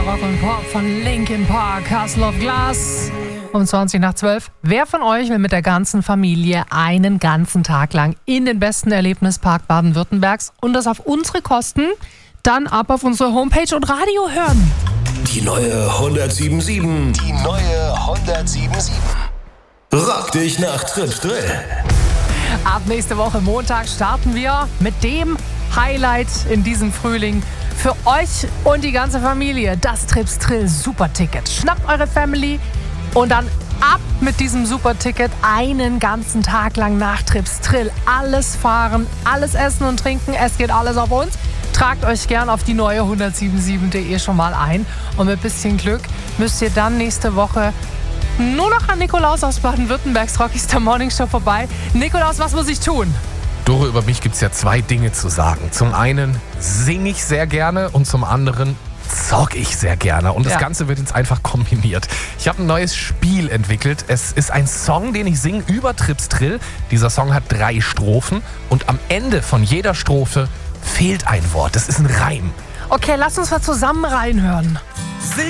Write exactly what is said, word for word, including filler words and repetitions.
Rock und Pop von Linkin Park, Castle of Glass. Um zwanzig nach zwölf. Wer von euch will mit der ganzen Familie einen ganzen Tag lang in den besten Erlebnispark Baden-Württembergs und das auf unsere Kosten? Dann ab auf unsere Homepage und Radio hören. Die neue hundertsieben sieben. Die neue hundertsieben sieben. Rock dich nach Trips Drill. Ab nächste Woche Montag starten wir mit dem Highlight in diesem Frühling für euch und die ganze Familie. Das Trips Drill Superticket. Schnappt eure Family und dann ab mit diesem Superticket einen ganzen Tag lang nach Trips Drill. Alles fahren, alles essen und trinken. Es geht alles auf uns. Tragt euch gern auf die neue hundertsiebenundsieben punkt de schon mal ein. Und mit bisschen Glück müsst ihr dann nächste Woche nur noch an Nikolaus aus Baden-Württembergs Rockystar Morning Show vorbei. Nikolaus, was muss ich tun? Doro, über mich gibt es ja zwei Dinge zu sagen. Zum einen singe ich sehr gerne und zum anderen zock ich sehr gerne. Und das Ja. Ganze wird jetzt einfach kombiniert. Ich habe ein neues Spiel entwickelt. Es ist ein Song, den ich singe über Trips Drill. Dieser Song hat drei Strophen und am Ende von jeder Strophe fehlt ein Wort. Das ist ein Reim. Okay, lass uns mal zusammen reinhören.